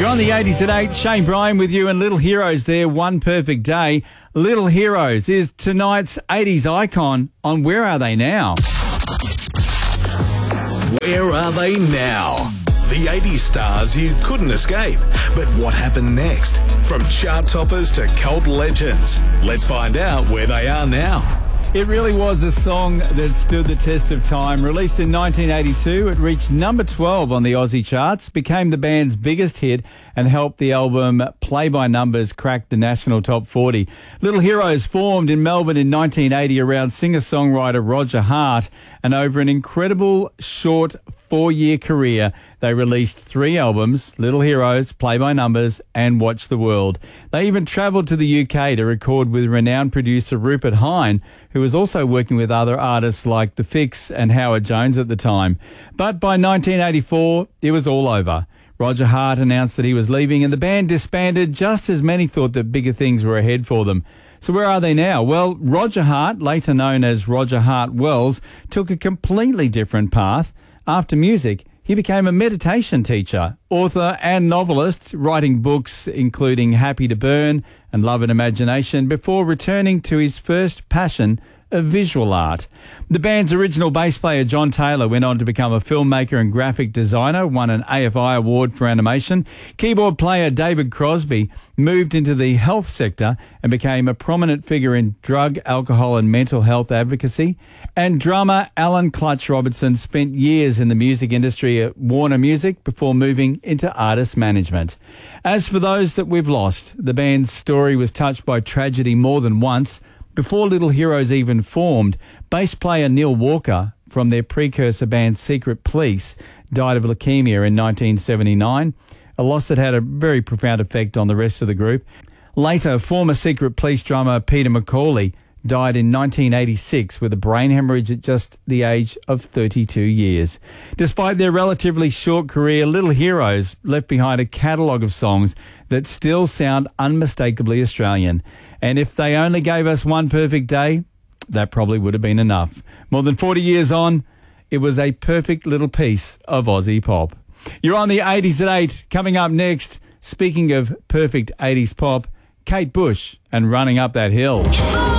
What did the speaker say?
You're on the 80s at 8. Shane Bryan with you and Little Heroes there. One Perfect Day. Little Heroes is tonight's 80s icon on Where Are They Now? Where are they now? The 80s stars you couldn't escape. But what happened next? From chart toppers to cult legends. Let's find out where they are now. It really was a song that stood the test of time. Released in 1982, it reached number 12 on the Aussie charts, became the band's biggest hit, and helped the album Play by Numbers crack the national top 40. Little Heroes formed in Melbourne in 1980 around singer-songwriter Roger Hart, and over an incredible short 4-year career, they released 3 albums: Little Heroes, Play by Numbers, and Watch the World. They even travelled to the UK to record with renowned producer Rupert Hine, who was also working with other artists like The Fix and Howard Jones at the time. But by 1984, it was all over. Roger Hart announced that he was leaving, and the band disbanded just as many thought that bigger things were ahead for them. So where are they now? Well, Roger Hart, later known as Roger Hart Wells, took a completely different path. After music, he became a meditation teacher, author and novelist, writing books including Happy to Burn and Love and Imagination, before returning to his first passion of visual art. The band's original bass player, John Taylor, went on to become a filmmaker and graphic designer, won an AFI award for animation. Keyboard player David Crosby moved into the health sector and became a prominent figure in drug, alcohol and mental health advocacy. And drummer Alan Clutch Robertson spent years in the music industry at Warner Music before moving into artist management. As for those that we've lost, the band's story was touched by tragedy more than once. Before Little Heroes even formed, bass player Neil Walker from their precursor band Secret Police died of leukemia in 1979, a loss that had a very profound effect on the rest of the group. Later, former Secret Police drummer Peter McCauley died in 1986 with a brain hemorrhage at just the age of 32 years. Despite their relatively short career, Little Heroes left behind a catalogue of songs that still sound unmistakably Australian. And if they only gave us one perfect day, that probably would have been enough. More than 40 years on, it was a perfect little piece of Aussie pop. You're on the 80s at 8. Coming up next, speaking of perfect 80s pop, Kate Bush and Running Up That Hill.